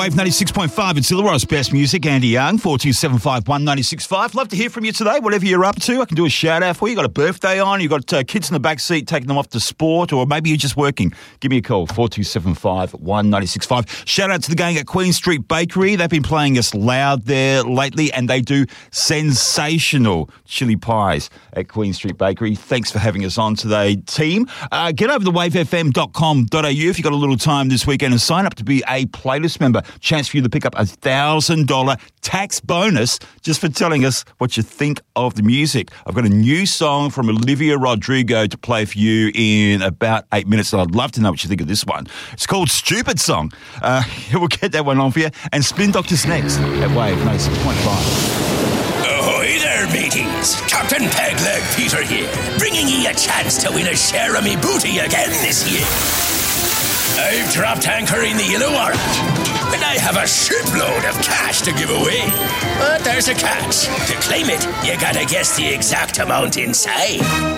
Wave 96.5, it's Illawarra's best music. Andy Young, 4275 1965. Love to hear from you today, whatever you're up to. I can do a shout out for you. You got a birthday on, you got kids in the back seat taking them off to sport, or maybe you're just working. Give me a call, 4275 1965. Shout out to the gang at Queen Street Bakery. They've been playing us loud there lately, and they do sensational chili pies at Queen Street Bakery. Thanks for having us on today, team. Get over to wavefm.com.au if you've got a little time this weekend and sign up to be a playlist member. Chance for you to pick up $1,000 tax bonus just for telling us what you think of the music. I've got a new song from Olivia Rodrigo to play for you in about 8 minutes, and I'd love to know what you think of this one. It's called Stupid Song. We'll get that one on for you. And Spin Doctors next at Wave 96.5. Ahoy there, mateys! Captain Pegleg Peter here, bringing ye a chance to win a share of me booty again this year. I've dropped anchor in the Illawarra, and I have a shipload of cash to give away. But there's a catch. To claim it, you gotta guess the exact amount inside.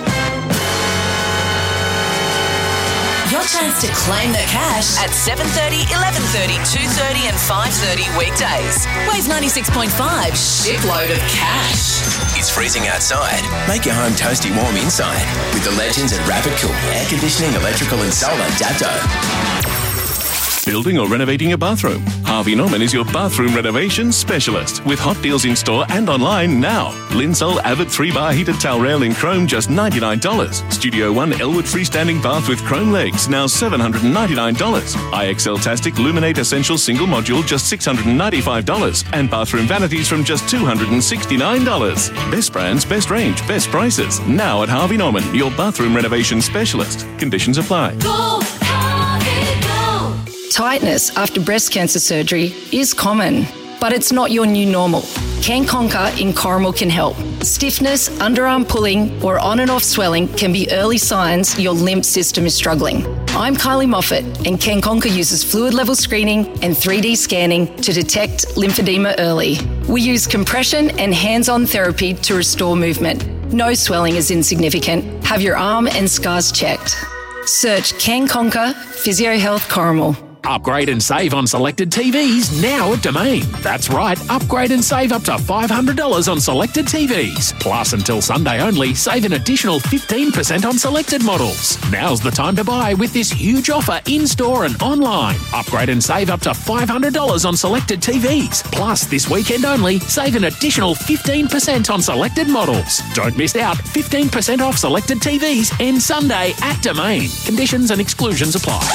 Your chance to claim the cash at 7:30, 11:30, 2:30 and 5:30 weekdays. Wave 96.5, shipload of cash. It's freezing outside. Make your home toasty warm inside with the legends at Rapid Cool Air Conditioning, Electrical and Solar Dapto. Building or renovating a bathroom? Harvey Norman is your bathroom renovation specialist with hot deals in store and online now. Linsol Avid 3-bar heated towel rail in chrome, just $99. Studio One Elwood freestanding bath with chrome legs, now $799. IXL Tastic Luminate Essential single module, just $695. And bathroom vanities from just $269. Best brands, best range, best prices. Now at Harvey Norman, your bathroom renovation specialist. Conditions apply. Go, Harvey, go! Tightness after breast cancer surgery is common, but it's not your new normal. Can Conquer in Corrimal can help. Stiffness, underarm pulling, or on and off swelling can be early signs your lymph system is struggling. I'm Kylie Moffat, and Can Conquer uses fluid level screening and 3D scanning to detect lymphedema early. We use compression and hands-on therapy to restore movement. No swelling is insignificant. Have your arm and scars checked. Search Can Conquer Physio Health Corrimal. Upgrade and save on selected TVs now at Domain. That's right, upgrade and save up to $500 on selected TVs. Plus, until Sunday only, save an additional 15% on selected models. Now's the time to buy with this huge offer in-store and online. Upgrade and save up to $500 on selected TVs. Plus, this weekend only, save an additional 15% on selected models. Don't miss out, 15% off selected TVs end Sunday at Domain. Conditions and exclusions apply.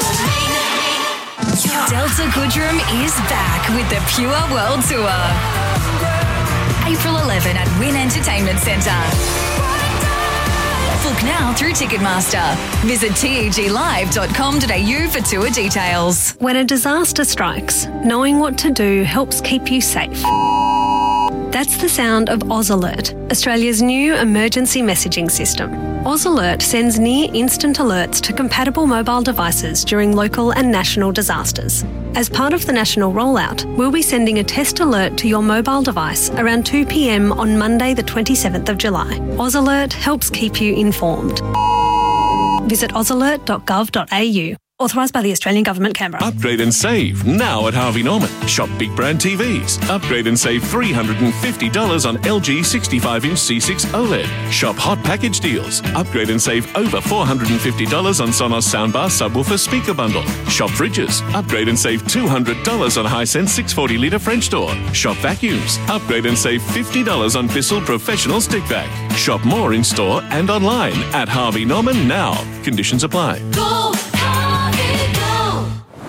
Delta Goodrem is back with the Pure World Tour. April 11 at Wynn Entertainment Centre. Book now through Ticketmaster. Visit teglive.com.au for tour details. When a disaster strikes, knowing what to do helps keep you safe. That's the sound of Oz Alert, Australia's new emergency messaging system. Oz Alert sends near-instant alerts to compatible mobile devices during local and national disasters. As part of the national rollout, we'll be sending a test alert to your mobile device around 2 p.m. on Monday the 27th of July. Oz Alert helps keep you informed. Visit ozalert.gov.au. Authorised by the Australian Government, Canberra. Upgrade and save now at Harvey Norman. Shop big brand TVs. Upgrade and save $350 on LG 65-inch C6 OLED. Shop hot package deals. Upgrade and save over $450 on Sonos soundbar subwoofer speaker bundle. Shop fridges. Upgrade and save $200 on Hisense 640-litre French door. Shop vacuums. Upgrade and save $50 on Bissell Professional Stick Vac. Shop more in store and online at Harvey Norman now. Conditions apply. Go, Harvey, go!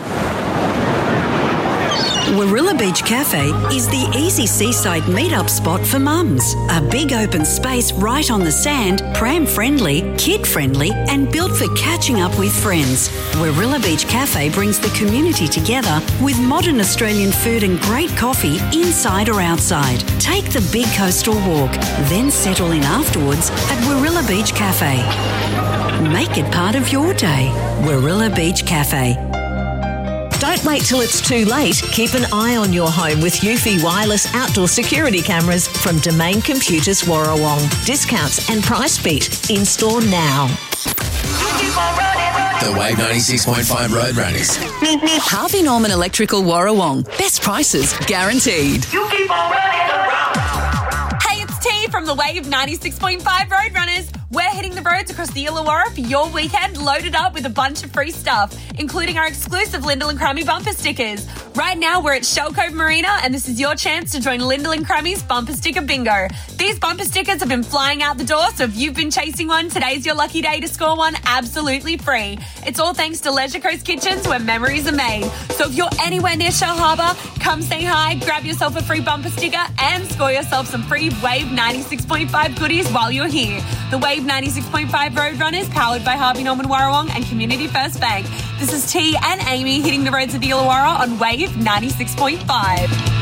Warilla Beach Cafe is the easy seaside meet-up spot for mums. A big open space right on the sand, pram-friendly, kid-friendly and built for catching up with friends. Warilla Beach Cafe brings the community together with modern Australian food and great coffee inside or outside. Take the big coastal walk, then settle in afterwards at Warilla Beach Cafe. Make it part of your day. Warilla Beach Cafe. Don't wait till it's too late. Keep an eye on your home with Eufy wireless outdoor security cameras from Domain Computers Warrawong. Discounts and price beat in store now. Keep on running, running. The Wave 96.5 Roadrunners. Harvey Norman Electrical Warrawong. Best prices guaranteed. You keep on running around. Hey, it's T from the Wave 96.5 Roadrunners. We're hitting the roads across the Illawarra for your weekend, loaded up with a bunch of free stuff, including our exclusive Lyndall and Crummy bumper stickers. Right now, we're at Shell Cove Marina, and this is your chance to join Lyndall and Crummy's Bumper Sticker Bingo. These bumper stickers have been flying out the door, so if you've been chasing one, today's your lucky day to score one absolutely free. It's all thanks to Leisure Coast Kitchens, where memories are made. So if you're anywhere near Shell Harbour, come say hi, grab yourself a free bumper sticker, and score yourself some free Wave 96.5 goodies while you're here. The Wave 96.5 Roadrunners, powered by Harvey Norman Warrawong and Community First Bank. This is T and Amy hitting the roads of the Illawarra on Wave 96.5.